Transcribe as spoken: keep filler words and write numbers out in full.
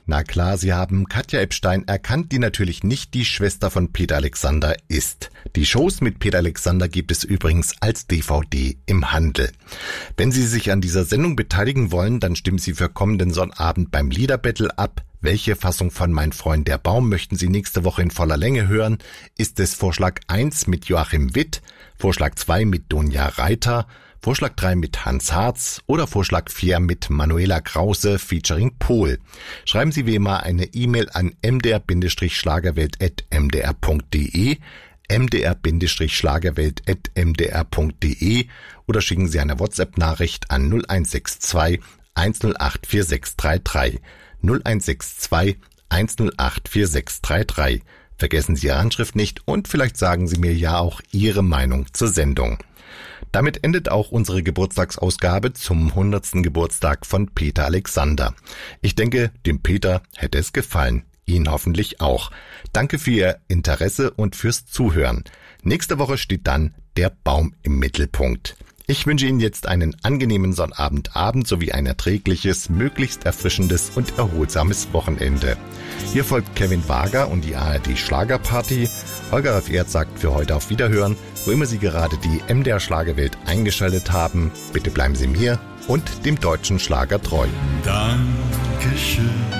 Na klar, Sie haben Katja Epstein erkannt, die natürlich nicht die Schwester von Peter Alexander ist. Die Shows mit Peter Alexander gibt es übrigens als D V D im Handel. Wenn Sie sich an dieser Sendung beteiligen wollen, dann stimmen Sie für kommenden Sonnabend beim Liederbattle ab. Welche Fassung von Mein Freund der Baum möchten Sie nächste Woche in voller Länge hören? Ist es Vorschlag eins mit Joachim Witt, Vorschlag zwei mit Donja Reiter, Vorschlag drei mit Hans Harz oder Vorschlag vier mit Manuela Krause featuring Pol? Schreiben Sie wie immer eine E-Mail an m d r schlagerwelt at m d r punkt d e, m d r schlagerwelt at m d r punkt d e oder schicken Sie eine WhatsApp-Nachricht an null eins sechs zwei eins null acht vier sechs drei drei. null eins sechs zwei eins null acht vier sechs drei drei. Vergessen Sie Ihre Anschrift nicht und vielleicht sagen Sie mir ja auch Ihre Meinung zur Sendung. Damit endet auch unsere Geburtstagsausgabe zum hundertsten Geburtstag von Peter Alexander. Ich denke, dem Peter hätte es gefallen. Ihnen hoffentlich auch. Danke für Ihr Interesse und fürs Zuhören. Nächste Woche steht dann der Baum im Mittelpunkt. Ich wünsche Ihnen jetzt einen angenehmen Sonnabendabend sowie ein erträgliches, möglichst erfrischendes und erholsames Wochenende. Hier folgt Kevin Wager und die A R D Schlagerparty. Holger Ralf Erd sagt für heute auf Wiederhören, wo immer Sie gerade die M D R Schlagerwelt eingeschaltet haben. Bitte bleiben Sie mir und dem deutschen Schlager treu. Dankeschön.